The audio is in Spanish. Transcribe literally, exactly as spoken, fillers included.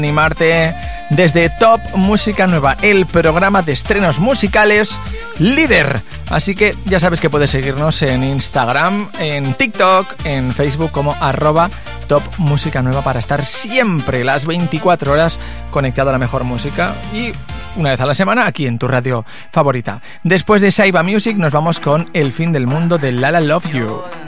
Animarte desde Top Música Nueva, el programa de estrenos musicales líder. Así que ya sabes que puedes seguirnos en Instagram, en TikTok, en Facebook como arroba Top Música Nueva para estar siempre las veinticuatro horas conectado a la mejor música y una vez a la semana aquí en tu radio favorita. Después de Saiba Music nos vamos con El fin del mundo de Lala Love You.